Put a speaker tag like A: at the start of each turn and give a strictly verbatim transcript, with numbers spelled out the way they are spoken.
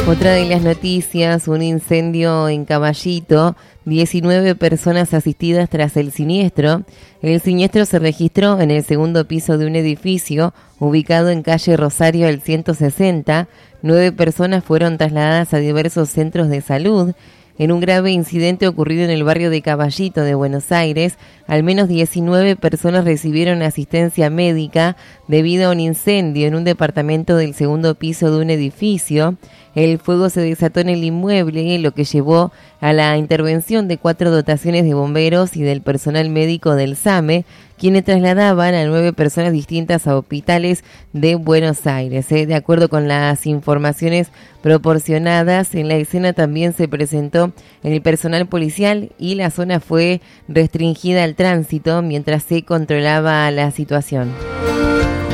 A: Otra de las noticias, un incendio en Caballito, diecinueve personas asistidas tras el siniestro. El siniestro se registró en el segundo piso de un edificio ubicado en calle Rosario al ciento sesenta. Nueve personas fueron trasladadas a diversos centros de salud. En un grave incidente ocurrido en el barrio de Caballito de Buenos Aires, al menos diecinueve personas recibieron asistencia médica debido a un incendio en un departamento del segundo piso de un edificio. El fuego se desató en el inmueble, lo que llevó a la intervención de cuatro dotaciones de bomberos y del personal médico del SAME, quienes trasladaban a nueve personas distintas a hospitales de Buenos Aires. ¿eh? De acuerdo con las informaciones proporcionadas, en la escena también se presentó el personal policial y la zona fue restringida al tránsito mientras se controlaba la situación.